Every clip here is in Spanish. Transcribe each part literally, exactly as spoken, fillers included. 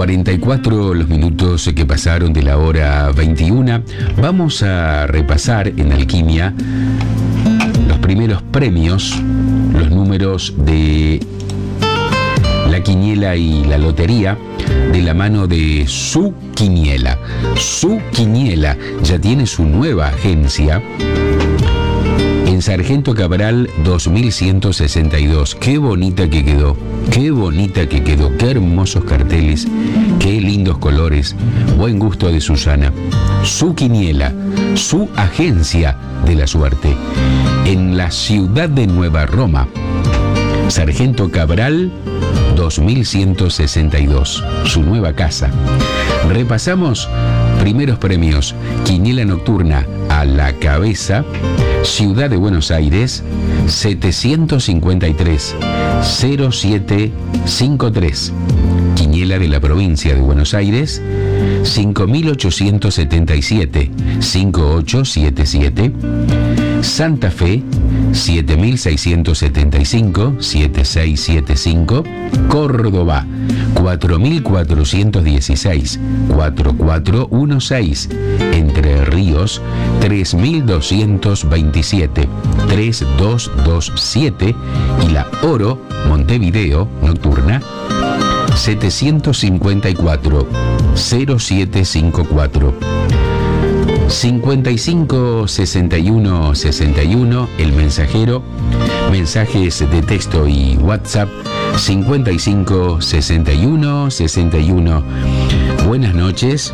cuarenta y cuatro los minutos que pasaron de la hora veintiuna. Vamos a repasar en Alquimia los primeros premios, los números de la quiniela y la lotería, de la mano de Su Quiniela. Su Quiniela ya tiene su nueva agencia en Sargento Cabral dos mil ciento sesenta y dos. Qué bonita que quedó, qué bonita que quedó, qué hermosos carteles, qué lindos colores, buen gusto de Susana. Su Quiniela, su agencia de la suerte, en la ciudad de Nueva Roma. Sargento Cabral dos mil ciento sesenta y dos, su nueva casa. Repasamos primeros premios: Quiniela Nocturna a la cabeza, Ciudad de Buenos Aires, setecientos cincuenta y tres, cero siete cincuenta y tres. Quiniela de la provincia de Buenos Aires, cinco mil ochocientos setenta y siete, cincuenta y ocho setenta y siete. Santa Fe, siete mil seiscientos setenta y cinco, setenta y seis setenta y cinco. Córdoba, cuatro mil cuatrocientos dieciséis, cuarenta y cuatro dieciséis. Entre Ríos, tres mil doscientos veintisiete, treinta y dos veintisiete. Y la Oro, Montevideo, Nocturna, setecientos cincuenta y cuatro, cero siete cincuenta y cuatro. cincuenta y cinco sesenta y uno sesenta y uno, El Mensajero, mensajes de texto y WhatsApp, cincuenta y cinco sesenta y uno sesenta y uno. Buenas noches.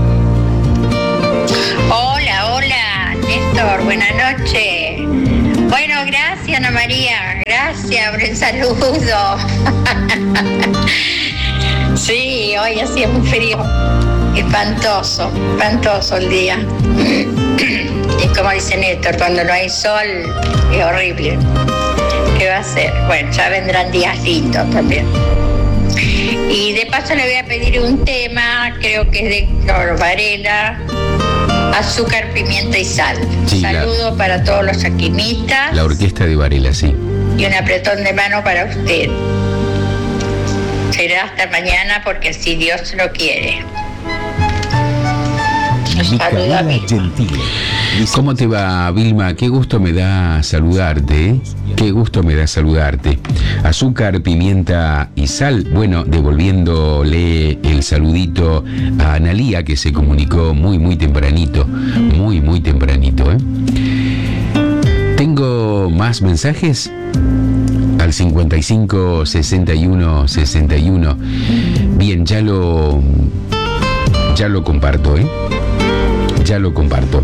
Hola, hola, Néstor, buenas noches. Bueno, gracias, Ana María, gracias por el saludo. Sí, hoy hacía muy frío. Espantoso, espantoso el día. Y como dice Néstor, cuando no hay sol es horrible. ¿Qué va a hacer? Bueno, ya vendrán días lindos también. Y de paso le voy a pedir un tema, creo que es de Héctor Varela, Azúcar, Pimienta y Sal. Sí, saludo la, para todos los alquimistas. La orquesta de Varela, sí. Y un apretón de mano para usted. Será hasta mañana porque si Dios lo quiere. ¿Cómo te va, Vilma? Qué gusto me da saludarte, ¿eh? Qué gusto me da saludarte. Azúcar, pimienta y sal. Bueno, devolviéndole el saludito a Analía, que se comunicó muy, muy tempranito. Muy, muy tempranito, ¿eh? Tengo más mensajes al cincuenta y cinco sesenta y uno sesenta y uno. Bien, ya lo... Ya lo comparto, ¿eh? Ya lo comparto.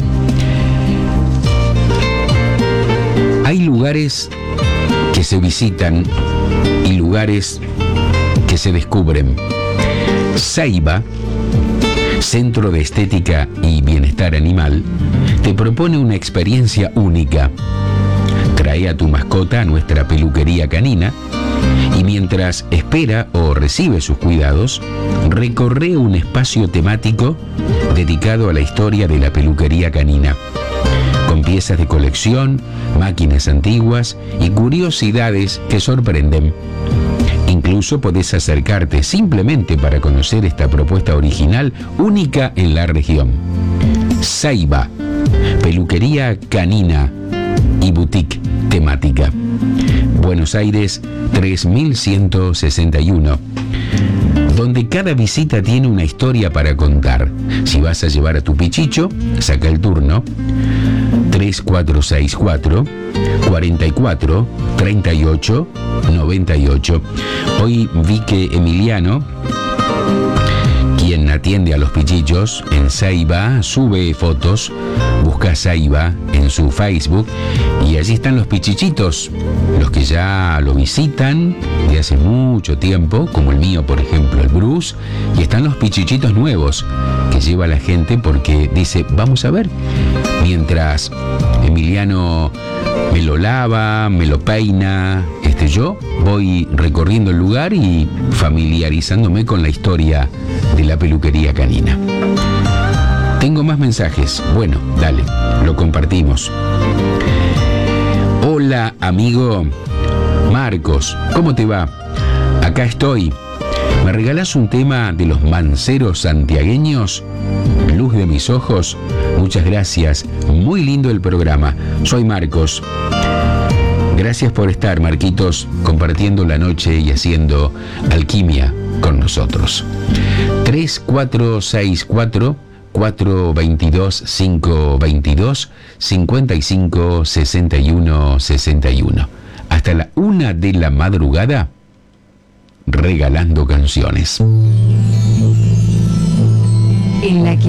Hay lugares que se visitan y lugares que se descubren. Ceiba, Centro de Estética y Bienestar Animal, te propone una experiencia única. Trae a tu mascota a nuestra peluquería canina y mientras espera o recibe sus cuidados, recorre un espacio temático dedicado a la historia de la peluquería canina, con piezas de colección, máquinas antiguas y curiosidades que sorprenden. Incluso podés acercarte simplemente para conocer esta propuesta original, única en la región. Ceiba, peluquería canina y boutique temática. Buenos Aires tres mil ciento sesenta y uno, donde cada visita tiene una historia para contar. Si vas a llevar a tu pichicho, saca el turno tres cuatro seis cuatro, cuarenta y cuatro, treinta y ocho, noventa y ocho. Hoy vi que Emiliano, quien atiende a los pichichos en Ceiba, sube fotos. Busca Ceiba en su Facebook y allí están los pichichitos, los que ya lo visitan de hace mucho tiempo, como el mío, por ejemplo, el Bruce, y están los pichichitos nuevos que lleva la gente porque dice, vamos a ver, mientras Emiliano me lo lava, me lo peina, este, yo voy recorriendo el lugar y familiarizándome con la historia de la peluquería canina. Tengo más mensajes. Bueno, dale, lo compartimos. Hola, amigo Marcos, ¿cómo te va? Acá estoy. ¿Me regalás un tema de los manceros santiagueños? Luz de mis ojos. Muchas gracias. Muy lindo el programa. Soy Marcos. Gracias por estar, Marquitos, compartiendo la noche y haciendo alquimia con nosotros. tres cuatro seis cuatro, cuatro dos dos, cinco dos dos, cinco cinco seis uno seis uno. Hasta la una de la madrugada, regalando canciones. En la